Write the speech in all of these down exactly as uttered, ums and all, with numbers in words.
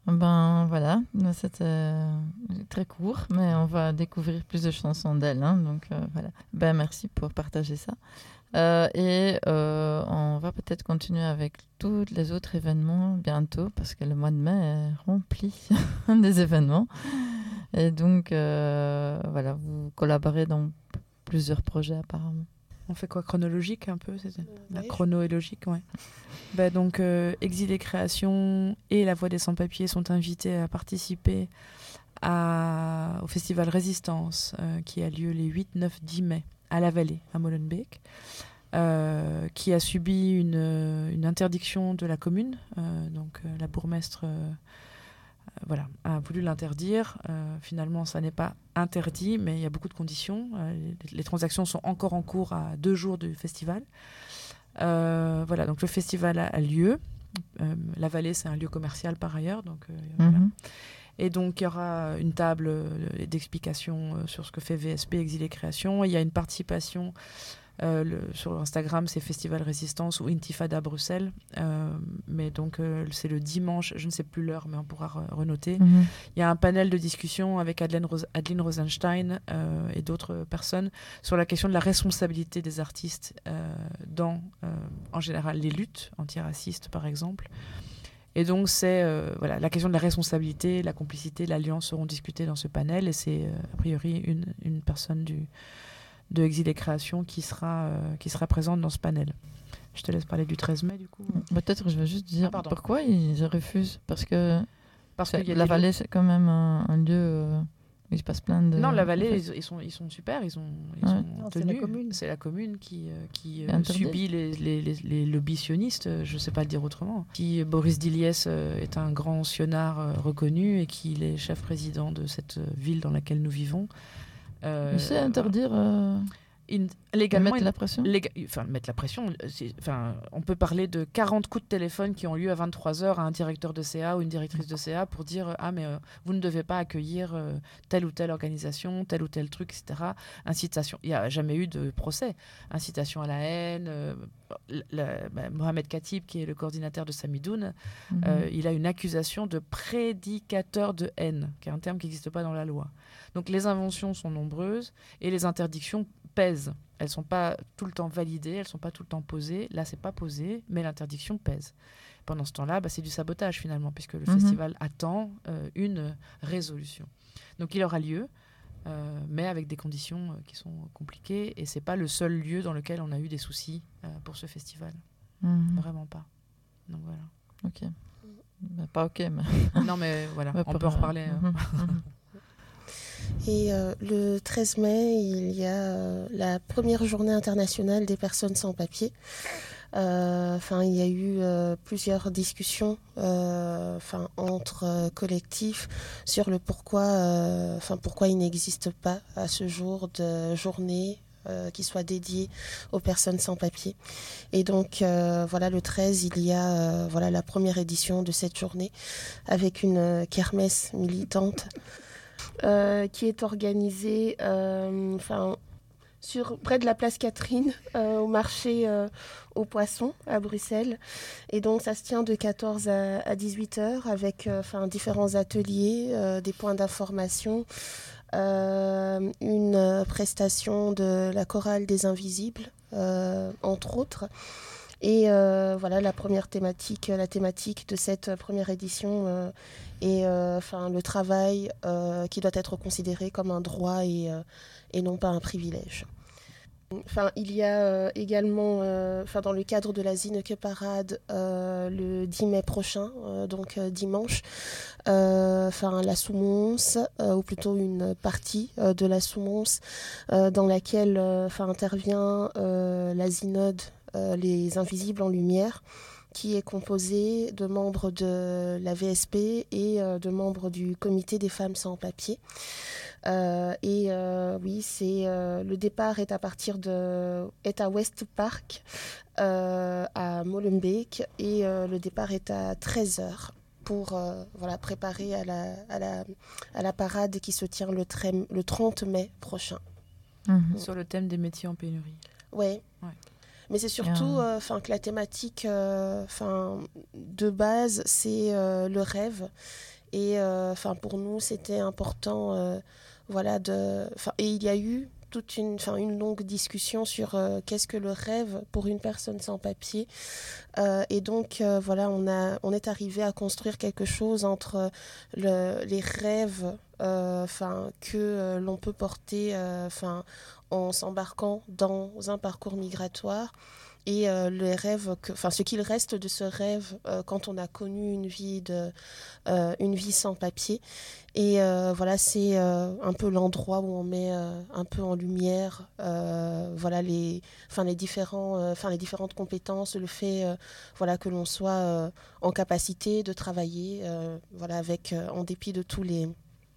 Ben voilà, c'était très court, mais on va découvrir plus de chansons d'elle. Hein, donc euh, voilà. Ben merci pour partager ça. Euh, et euh, on va peut-être continuer avec tous les autres événements bientôt, parce que le mois de mai est rempli des événements. Et donc euh, voilà, vous collaborez dans plusieurs projets apparemment. On fait quoi, chronologique un peu, c'est Euh, la ouais, chrono est logique, ouais. Bah, donc euh, Exilés Création et La Voix des Sans-Papiers sont invités à participer à, au festival Résistance euh, qui a lieu les huit, neuf, dix mai à La Vallée, à Molenbeek, euh, qui a subi une, une interdiction de la commune. Euh, donc euh, la bourgmestre euh, voilà, a voulu l'interdire. Euh, finalement, ça n'est pas interdit, mais il y a beaucoup de conditions. Euh, les, les transactions sont encore en cours à deux jours du festival. Euh, voilà, donc le festival a, a lieu. Euh, la Vallée, c'est un lieu commercial par ailleurs, donc euh, Mm-hmm. voilà. Et donc il y aura une table euh, d'explications euh, sur ce que fait V S P Exilés Création. Il y a une participation euh, le, sur Instagram, c'est Festival Résistance ou Intifada Bruxelles. Euh, mais donc euh, c'est le dimanche, je ne sais plus l'heure, mais on pourra re- renoter. Mm-hmm. Il y a un panel de discussion avec Adeline, Ros- Adeline Rosenstein euh, et d'autres personnes sur la question de la responsabilité des artistes euh, dans, euh, en général, les luttes antiracistes, par exemple. Et donc, c'est euh, voilà, la question de la responsabilité, la complicité, l'alliance seront discutées dans ce panel. Et c'est euh, a priori une, une personne du, de Exilés Création qui sera, euh, qui sera présente dans ce panel. Je te laisse parler du treize mai, du coup. Peut-être je vais juste dire Ah, pardon. pourquoi ils refusent. Parce que Parce c'est- qu'il y a la des Vallée, c'est quand même un, un lieu euh, où il se passe plein de... Non, la Vallée, en fait. ils, ils, sont, ils sont super, ils, ont, ils Ouais. sont Non, c'est tenus. la commune. C'est la commune qui, euh, qui C'est euh, interdit. subit les, les, les, les lobbies sionistes, euh, je ne sais pas le dire autrement. Qui, Boris Diliès euh, est un grand sionard euh, reconnu et qu'il est chef président de cette euh, ville dans laquelle nous vivons. Euh, Il sait interdire... Euh, in- de légalement, mettre il- la pression. Léga- enfin, mettre la pression, c'est- enfin, on peut parler de quarante coups de téléphone qui ont lieu à vingt-trois heures à un directeur de C A ou une directrice de C A pour dire euh, « Ah, mais euh, vous ne devez pas accueillir euh, telle ou telle organisation, tel ou tel truc, et cetera » Incitation. Il n'y a jamais eu de procès. Incitation à la haine. Euh, la- la- bah, Mohamed Khatib, qui est le coordinateur de Samidoun, Mhm. euh, il a une accusation de prédicateur de haine, qui est un terme qui n'existe pas dans la loi. Donc les inventions sont nombreuses et les interdictions pèsent. Elles ne sont pas tout le temps validées, elles ne sont pas tout le temps posées. Là, ce n'est pas posé, mais l'interdiction pèse. Pendant ce temps-là, bah, c'est du sabotage finalement, puisque le Mhm. festival attend euh, une résolution. Donc il aura lieu, euh, mais avec des conditions euh, qui sont compliquées. Et ce n'est pas le seul lieu dans lequel on a eu des soucis euh, pour ce festival. Mhm. Vraiment pas. Donc voilà. Ok. Bah, pas ok, mais... Non mais voilà, Ouais, on pour, peut en euh, reparler. euh. mhm, mhm. Et euh, le treize mai, il y a euh, la première journée internationale des personnes sans papier. Enfin, il y a eu euh, plusieurs discussions euh, entre euh, collectifs sur le pourquoi, enfin pourquoi il n'existe pas à ce jour de journée euh, qui soit dédiée aux personnes sans papier. Et donc euh, voilà, le treize, il y a euh, voilà la première édition de cette journée avec une euh, kermesse militante. Euh, qui est organisée euh, sur, près de la place Catherine, euh, au marché euh, aux poissons à Bruxelles. Et donc ça se tient de quatorze à dix-huit heures avec euh, différents ateliers, euh, des points d'information, euh, une euh, prestation de la chorale des Invisibles, euh, entre autres. Et euh, voilà, la première thématique, la thématique de cette première édition euh, est euh, le travail euh, qui doit être considéré comme un droit et, euh, et non pas un privilège. Enfin, il y a euh, également, euh, dans le cadre de la Zineke Parade, euh, le dix mai prochain, euh, donc euh, dimanche, euh, la Soumons, euh, ou plutôt une partie euh, de la Soumons, euh, dans laquelle euh, intervient euh, la Zinode, euh, les Invisibles en Lumière, qui est composée de membres de la V S P et euh, de membres du Comité des femmes sans papier. Euh, et euh, oui, c'est euh, le départ est à partir de est à West Park, euh, à Molenbeek, et euh, le départ est à treize heures pour euh, voilà préparer à la à la à la parade qui se tient le, trem, le trente mai prochain. Mhm. Sur le thème des métiers en pénurie. Ouais. Ouais. Mais c'est surtout euh, enfin que la thématique, enfin euh, de base, c'est euh, le rêve. et enfin pour nous c'était important euh, voilà de et il y a eu toute une, une longue discussion sur euh, qu'est-ce que le rêve pour une personne sans papier. Euh, et donc, euh, voilà, on, a, on est arrivé à construire quelque chose entre le, les rêves euh, que euh, l'on peut porter euh, en s'embarquant dans un parcours migratoire et euh, les rêves, que, ce qu'il reste de ce rêve euh, quand on a connu une vie, de, euh, une vie sans papier. Et euh, voilà, c'est euh, un peu l'endroit où on met euh, un peu en lumière euh, voilà, les, les, différents, euh, les différentes compétences, le fait euh, voilà, que l'on soit euh, en capacité de travailler euh, voilà, avec, euh, en dépit de tous les,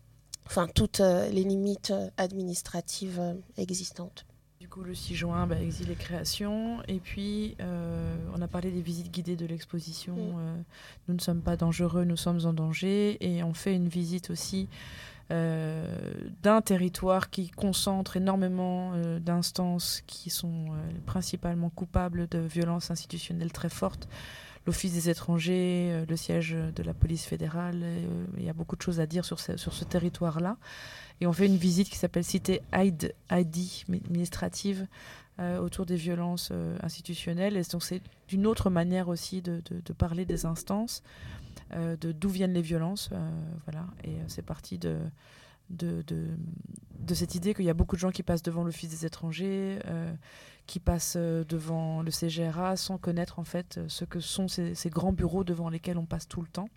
toutes euh, les limites administratives euh, existantes. Du coup, le six juin, bah, Exil et création. Et puis, euh, on a parlé des visites guidées de l'exposition. Mmh. Euh, nous ne sommes pas dangereux, nous sommes en danger. Et on fait une visite aussi euh, d'un territoire qui concentre énormément euh, d'instances qui sont euh, principalement coupables de violences institutionnelles très fortes. L'Office des étrangers, euh, le siège de la police fédérale. Euh, il y a beaucoup de choses à dire sur ce, sur ce territoire-là. Et on fait une visite qui s'appelle Cité I D administrative euh, autour des violences euh, institutionnelles. Et donc c'est d'une autre manière aussi de, de, de parler des instances, euh, de d'où viennent les violences. Euh, voilà. Et euh, c'est parti de, de, de, de cette idée qu'il y a beaucoup de gens qui passent devant l'Office des étrangers, euh, qui passent devant le C G R A sans connaître en fait ce que sont ces, ces grands bureaux devant lesquels on passe tout le temps.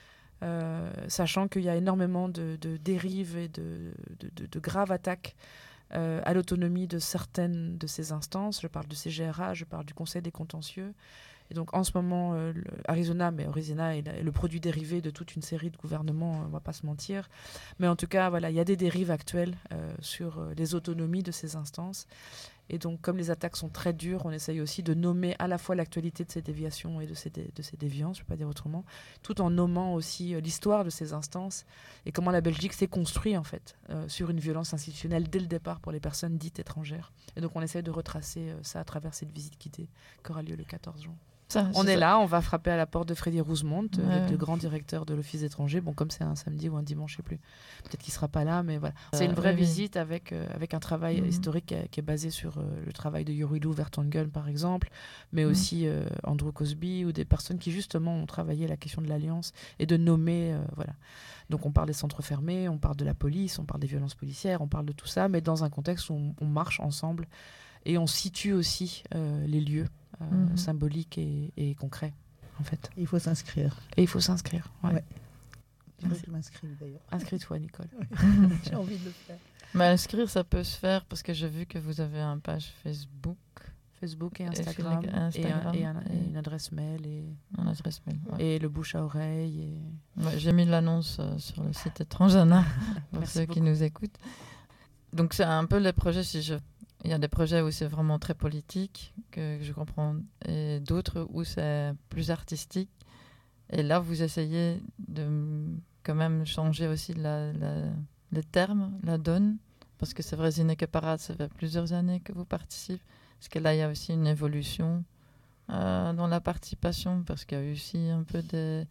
Euh, sachant qu'il y a énormément de, de dérives et de, de, de, de graves attaques euh, à l'autonomie de certaines de ces instances. Je parle du C G R A, je parle du Conseil des contentieux. Et donc en ce moment, euh, Arizona, mais Arizona est, la, est le produit dérivé de toute une série de gouvernements, on ne va pas se mentir. Mais en tout cas, voilà, il y a des dérives actuelles euh, sur les autonomies de ces instances. Et donc, comme les attaques sont très dures, on essaye aussi de nommer à la fois l'actualité de ces déviations et de ces, dé- de ces déviances, je ne peux pas dire autrement, tout en nommant aussi euh, l'histoire de ces instances et comment la Belgique s'est construite, en fait, euh, sur une violence institutionnelle dès le départ pour les personnes dites étrangères. Et donc, on essaye de retracer euh, ça à travers cette visite guidée qui aura lieu le quatorze juin. Ça, on est ça. Là, on va frapper à la porte de Freddy Rosemont, ouais, le, le grand directeur de l'Office étranger. Bon, comme c'est un samedi ou un dimanche, je ne sais plus. Peut-être qu'il ne sera pas là, mais voilà. Euh, c'est une vraie oui, visite oui. Avec, euh, avec un travail mm-hmm. historique qui, qui est basé sur euh, le travail de Yorilou Vertonghen, par exemple, mais mm-hmm. aussi euh, Andrew Cosby, ou des personnes qui, justement, ont travaillé la question de l'alliance et de nommer, euh, voilà. Donc, on parle des centres fermés, on parle de la police, on parle des violences policières, on parle de tout ça, mais dans un contexte où on, on marche ensemble et on situe aussi euh, les lieux. Euh, mmh. symbolique et, et concret, en fait. Il faut s'inscrire. Et il faut s'inscrire, ouais. ouais. Il faut que je m'inscrive, d'ailleurs. Inscris-toi, Nicole. J'ai envie de le faire. Mais inscrire, ça peut se faire parce que j'ai vu que vous avez une page Facebook. Facebook et Instagram. Et, Instagram, et, un, et, un, et une adresse mail. Et, une adresse mail, ouais. Et le bouche à oreille. Et... Ouais, j'ai mis l'annonce euh, sur le site Étrangana pour ceux beaucoup. Qui nous écoutent. Donc, c'est un peu les projets, si je... Il y a des projets où c'est vraiment très politique, que je comprends, et d'autres où c'est plus artistique. Et là, vous essayez de quand même changer aussi la, la, les termes, la donne, parce que c'est vrai, Zineke Parade, ça fait plusieurs années que vous participez, parce que là, il y a aussi une évolution euh, dans la participation, parce qu'il y a eu aussi un peu des,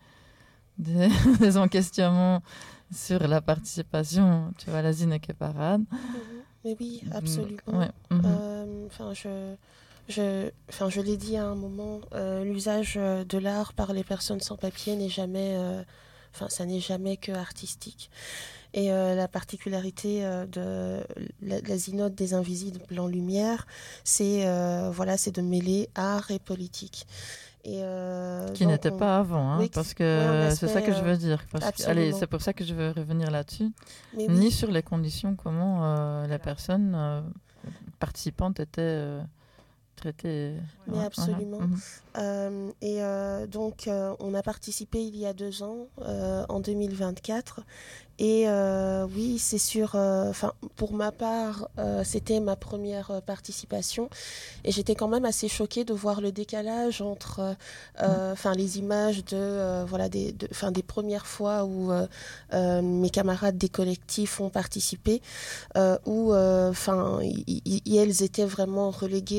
des, des enquestionnements sur la participation, tu vois, la Zineke Parade. Mais oui, absolument. Ouais. Mm-hmm. Euh, je, je, je l'ai dit à un moment, euh, l'usage de l'art par les personnes sans papier n'est jamais, euh, ça n'est jamais que artistique. Et euh, la particularité euh, de la, la Zinode des Invisibles en Lumière, c'est euh, voilà, c'est de mêler art et politique. Et euh, qui n'était on... pas avant, hein, oui, parce que ouais, aspect, c'est ça que je veux dire. Parce que, allez, c'est pour ça que je veux revenir là-dessus. Mais Ni oui. sur les conditions, comment euh, les personnes euh, participantes étaient euh, traitées. Mais ouais, absolument. Uh-huh. Euh, et euh, donc, euh, on a participé il y a deux ans, euh, en deux mille vingt-quatre. Et euh, oui, c'est sûr, enfin, euh, pour ma part, euh, c'était ma première euh, participation. Et j'étais quand même assez choquée de voir le décalage entre euh, mmh. les images de, euh, voilà, des, de, des premières fois où euh, euh, mes camarades des collectifs ont participé, euh, où euh, elles étaient vraiment reléguées au,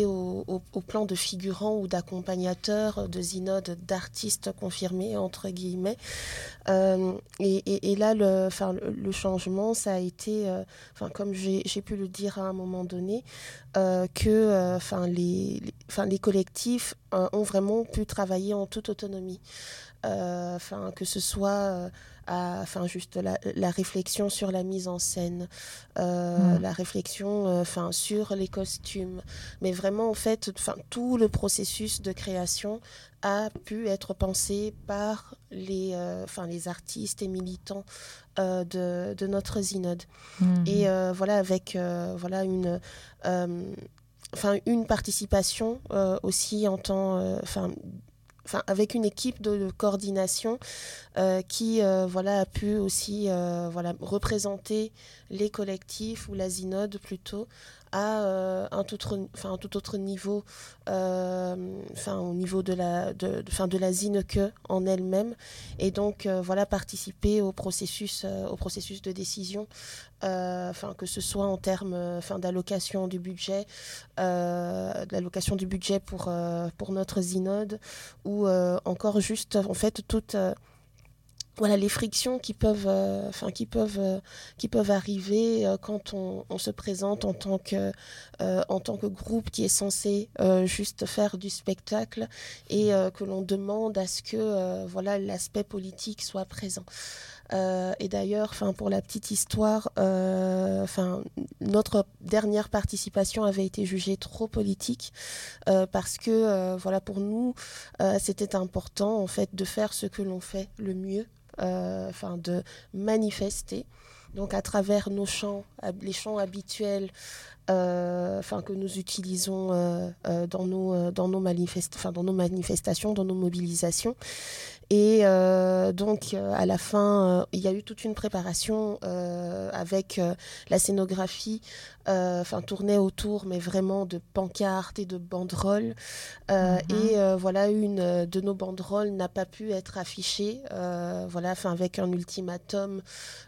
au, au plan de figurants ou d'accompagnateurs de Zinod, d'artistes confirmés, entre guillemets. Euh, et, et, et là, le, enfin, le, le changement, ça a été, euh, enfin, comme j'ai, j'ai pu le dire à un moment donné, euh, que euh, enfin, les, les, enfin, les collectifs euh, ont vraiment pu travailler en toute autonomie. Euh, enfin, que ce soit euh, à, enfin, juste la, la réflexion sur la mise en scène, euh, mmh. la réflexion euh, enfin, sur les costumes, mais vraiment en fait enfin, tout le processus de création a pu être pensé par les, euh, enfin, les artistes et militants euh, de, de notre Zinod. Mmh. Et euh, voilà, avec euh, voilà, une, euh, enfin, une participation euh, aussi en temps... Enfin, Enfin, avec une équipe de, de coordination euh, qui euh, voilà, a pu aussi euh, voilà, représenter les collectifs ou la Zinod plutôt à euh, un, tout autre, un tout autre niveau, euh, au niveau de la, de, de, de la Zineke en elle-même, et donc euh, voilà, participer au processus, euh, au processus de décision, euh, que ce soit en termes euh, d'allocation du budget, euh, d'allocation du budget pour, euh, pour notre Zinod, ou euh, encore juste en fait toute... Euh, Voilà, les frictions qui peuvent, euh, enfin, qui peuvent, euh, qui peuvent arriver euh, quand on, on se présente en tant que, euh, en tant que groupe qui est censé euh, juste faire du spectacle et euh, que l'on demande à ce que euh, voilà, l'aspect politique soit présent. Euh, et d'ailleurs, pour la petite histoire, euh, notre dernière participation avait été jugée trop politique euh, parce que euh, voilà, pour nous, euh, c'était important en fait, de faire ce que l'on fait le mieux. Euh, de manifester, donc à travers nos chants, les chants habituels euh, que nous utilisons euh, euh, dans, nos, dans, nos manifest- dans nos manifestations, dans nos mobilisations. Et euh, donc, euh, à la fin, euh, il y a eu toute une préparation euh, avec euh, la scénographie, enfin euh, tournée autour, mais vraiment de pancartes et de banderoles. Euh, mm-hmm. Et euh, voilà, une de nos banderoles n'a pas pu être affichée, euh, voilà, avec un ultimatum,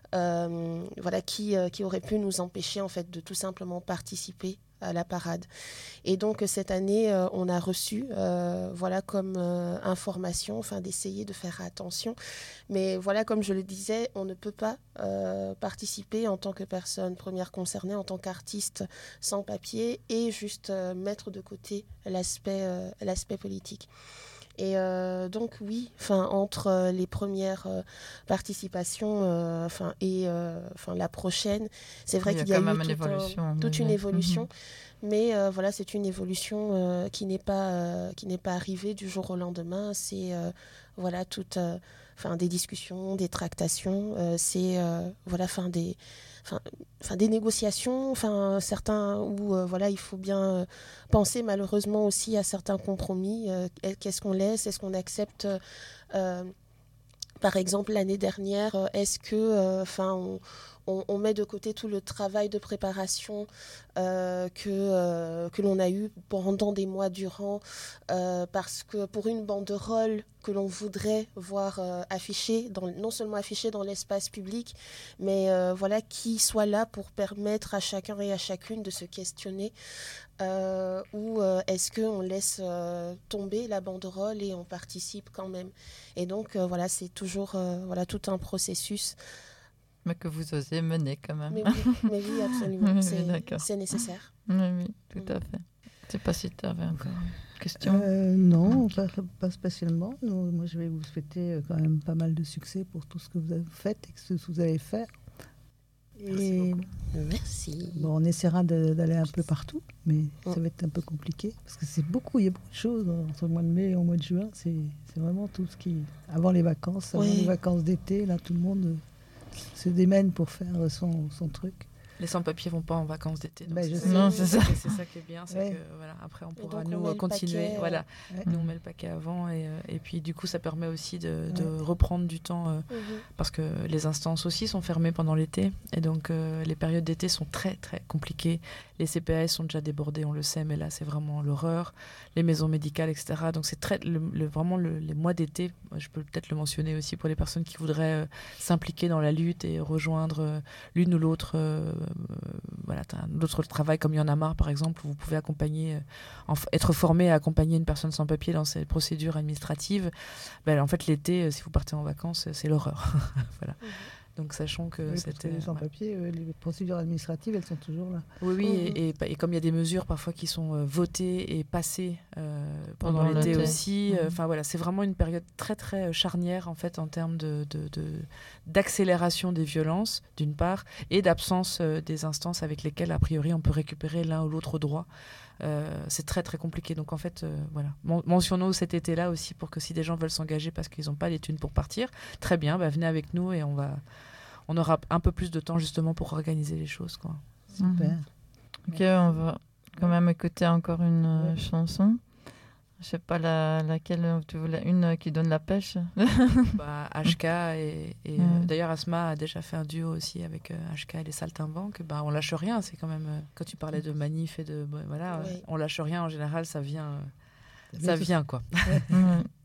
euh, voilà, qui, euh, qui aurait pu nous empêcher en fait de tout simplement participer à la parade. Et donc cette année, euh, on a reçu, euh, voilà, comme euh, information, enfin d'essayer de faire attention. Mais voilà, comme je le disais, on ne peut pas euh, participer en tant que personne première concernée, en tant qu'artiste sans papier, et juste euh, mettre de côté l'aspect, euh, l'aspect politique. Et euh, donc oui, enfin entre euh, les premières euh, participations, euh, enfin et euh, enfin la prochaine, c'est vrai qu'il y a, y a eu toute, évolution, un, toute une évolution, mm-hmm. mais euh, voilà, c'est une évolution euh, qui n'est pas euh, qui n'est pas arrivée du jour au lendemain. C'est euh, voilà toute, enfin euh, des discussions, des tractations, euh, c'est euh, voilà, enfin des Enfin, enfin, des négociations, enfin, certains où euh, voilà, il faut bien euh, penser malheureusement aussi à certains compromis. Euh, qu'est-ce qu'on laisse? Est-ce qu'on accepte euh, par exemple, l'année dernière, est-ce que, enfin, euh, on, on, on met de côté tout le travail de préparation euh, que, euh, que l'on a eu pendant des mois durant, euh, parce que pour une banderole que l'on voudrait voir euh, affichée, dans, non seulement affichée dans l'espace public, mais euh, voilà, qui soit là pour permettre à chacun et à chacune de se questionner. Euh, ou euh, est-ce qu'on laisse euh, tomber la banderole et on participe quand même? Et donc, euh, voilà, c'est toujours euh, voilà, tout un processus. Mais que vous osez mener quand même. Mais oui, mais oui absolument, oui, c'est, oui, c'est nécessaire. Oui, oui, tout mmh. à fait. Je ne sais pas si tu avais encore une question. Euh, non, pas, pas spécialement. Nous, moi, je vais vous souhaiter quand même pas mal de succès pour tout ce que vous avez fait et ce que vous allez faire. Et merci. Bon, on essaiera de, d'aller un peu partout, mais ça va être un peu compliqué parce que c'est beaucoup, il y a beaucoup de choses entre le mois de mai et le mois de juin. C'est, c'est vraiment tout ce qui, avant les vacances, avant oui. les vacances d'été, là, tout le monde se démène pour faire son, son truc. Les sans-papiers vont pas en vacances d'été. Ben, c'est, je ça, sais. Non, c'est, ça. c'est ça qui est bien, c'est ouais. que voilà, après on pourra donc, nous on continuer. Paquet, voilà, ouais. nous on met le paquet avant et, et puis du coup ça permet aussi de, de ouais. reprendre du temps euh, mm-hmm. parce que les instances aussi sont fermées pendant l'été et donc euh, les périodes d'été sont très très compliquées. Les C P A S sont déjà débordés, on le sait, mais là c'est vraiment l'horreur. Les maisons médicales, et cetera. Donc c'est très le, le, vraiment le, les mois d'été. Je peux peut-être le mentionner aussi pour les personnes qui voudraient euh, s'impliquer dans la lutte et rejoindre euh, l'une ou l'autre euh, voilà, t'as un autre travail comme Y en a marre, par exemple, où vous pouvez accompagner, euh, être formé à accompagner une personne sans papier dans ses procédures administratives. Ben, en fait, l'été, si vous partez en vacances, c'est l'horreur. Voilà. Mmh. Donc, sachant que oui, c'était... Les sans-papiers, ouais. Les procédures administratives, elles sont toujours là. Oui, oui, Mmh. et, et, et comme il y a des mesures parfois qui sont euh, votées et passées euh, pendant, pendant l'été aussi, enfin mmh. euh, voilà, c'est vraiment une période très, très charnière, en fait, en termes de, de, de, d'accélération des violences, d'une part, et d'absence euh, des instances avec lesquelles, a priori, on peut récupérer l'un ou l'autre droit. Euh, c'est très très compliqué, donc en fait euh, voilà, mentionnons cet été-là aussi pour que si des gens veulent s'engager parce qu'ils n'ont pas les thunes pour partir, très bien, bah, venez avec nous et on va on aura un peu plus de temps justement pour organiser les choses, quoi. Super. Mmh. Ok, on va quand même écouter encore une euh, ouais. chanson. Je sais pas la, laquelle tu voulais, une qui donne la pêche. Bah, H K et, et ouais. euh, d'ailleurs Asma a déjà fait un duo aussi avec euh, H K et les Saltimbanques. Bah, on lâche rien, c'est quand même euh, quand tu parlais de manif et de bah, voilà, oui. On lâche rien en général, ça vient, euh, ça, ça vient quoi. Ouais.